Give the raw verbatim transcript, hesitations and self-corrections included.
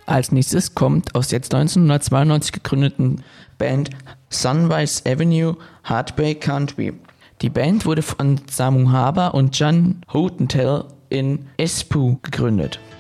Als nächstes kommt aus jetzt neunzehnhundertzweiundneunzig gegründeten Band Sunrise Avenue Heartbreak Country. Die Band wurde von Samu Haber und Jan Hotentel in Espoo gegründet.